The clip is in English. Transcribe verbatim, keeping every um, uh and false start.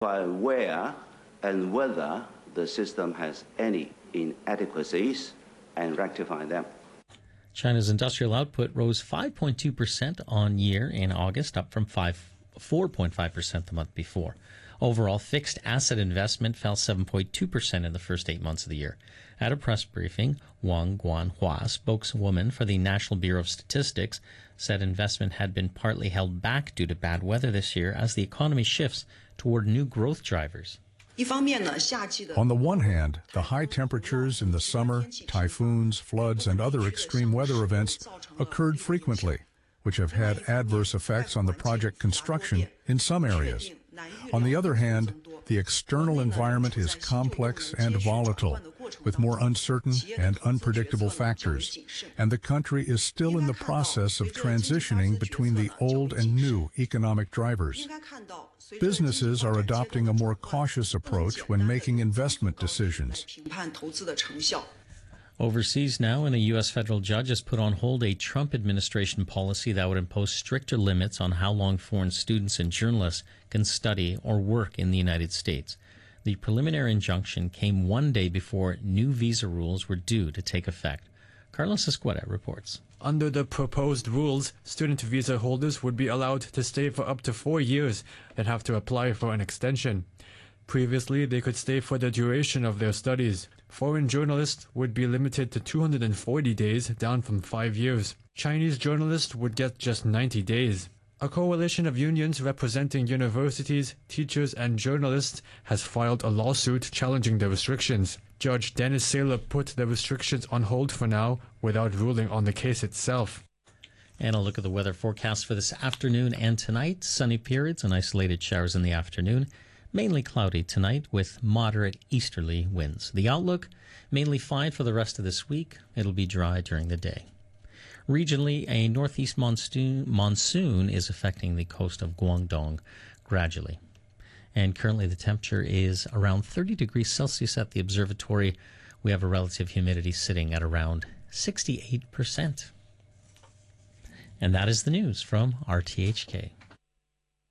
Where and whether the system has any inadequacies and rectify them. China's industrial output rose five point two percent on year in August, up from four point five percent the month before. Overall, fixed asset investment fell seven point two percent in the first eight months of the year. At a press briefing, Wang Guanhua, spokeswoman for the National Bureau of Statistics, said investment had been partly held back due to bad weather this year as the economy shifts toward new growth drivers. On the one hand, the high temperatures in the summer, typhoons, floods, and other extreme weather events occurred frequently, which have had adverse effects on the project construction in some areas. On the other hand, the external environment is complex and volatile, with more uncertain and unpredictable factors, and the country is still in the process of transitioning between the old and new economic drivers. Businesses are adopting a more cautious approach when making investment decisions. Overseas now, and a U S federal judge has put on hold a Trump administration policy that would impose stricter limits on how long foreign students and journalists can study or work in the United States. The preliminary injunction came one day before new visa rules were due to take effect. Carlos Escueta reports. Under the proposed rules, student visa holders would be allowed to stay for up to four years and have to apply for an extension. Previously, they could stay for the duration of their studies. Foreign journalists would be limited to two hundred forty days, down from five years. Chinese journalists would get just ninety days. A coalition of unions representing universities, teachers, and journalists has filed a lawsuit challenging the restrictions. Judge Dennis Saylor put the restrictions on hold for now without ruling on the case itself. And a look at the weather forecast for this afternoon and tonight. Sunny periods and isolated showers in the afternoon. Mainly cloudy tonight with moderate easterly winds. The outlook, mainly fine for the rest of this week. It'll be dry during the day. Regionally, a northeast monsoon, monsoon is affecting the coast of Guangdong gradually. And currently the temperature is around thirty degrees Celsius at the observatory. We have a relative humidity sitting at around sixty-eight percent. And that is the news from R T H K.